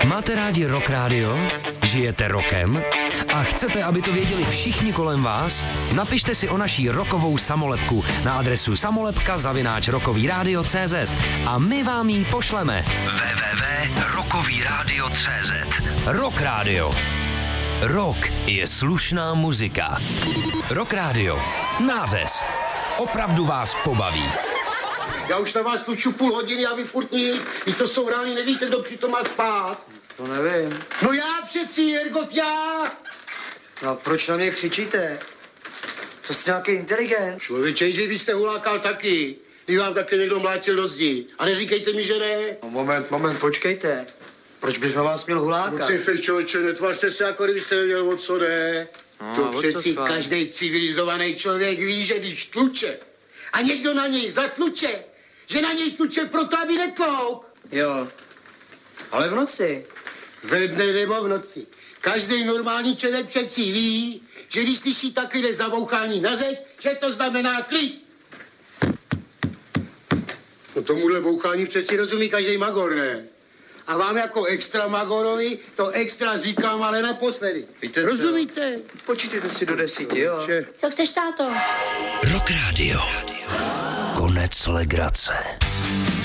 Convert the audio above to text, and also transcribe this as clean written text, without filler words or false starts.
Máte rádi Rock Radio? Žijete rokem? A chcete, aby to věděli všichni kolem vás? Napište si o naší rockovou samolepku na adresu samolepka@rockovyradio.cz a my vám ji pošleme. www.rockovyradio.cz Rock Radio. Rock je slušná muzika. Rock Radio. Nářez. Opravdu vás pobaví. Já už na vás tluču půl hodiny a vy furt nic. Vy to jsou rány, nevíte, kdo přitom má spát. To nevím. No já přeci, Jergot, já. No a proč na mě křičíte? To jste nějaký inteligent. Člověče, že byste hulákal taky. Když vám taky někdo mlátil do zdi. A neříkejte mi, že ne. No moment, počkejte. Proč bych na vás měl hulákat? Lucifek, člověče, netvařte se, jako kdybyste nevěděl, o co jde. No, To přeci každý civilizovaný člověk ví, že když tluče a někdo na něj zatluče, že na něj tluče proto, aby netlouk. Jo, ale v noci. Ve dne nebo v noci. Každý normální člověk přeci ví, že když slyší takové zabouchání na zeď, že to znamená klid. No tomuhle bouchání přeci rozumí každý magor, ne? A vám jako extra magorovi to extra říkám, ale naposledy. Víte co? Rozumíte? Počítejte si do 10, jo? Co chceš, táto? Rock Radio. Konec legrace.